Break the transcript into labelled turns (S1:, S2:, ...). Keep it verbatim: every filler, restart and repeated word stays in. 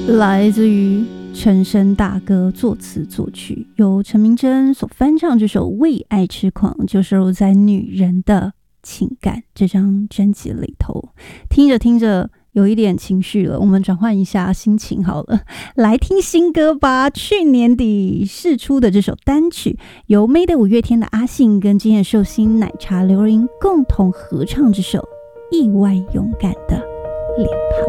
S1: 来自于陈升大哥作词作曲，由陈明真所翻唱这首《为爱痴狂》，就收录在《女人的情感》这张专辑里头。听着听着有一点情绪了，我们转换一下心情好了，来听新歌吧。去年底释出的这首单曲，由 Mayday 五月天的阿信跟今夜寿星奶茶刘若英共同合唱这首意外勇敢的脸庞。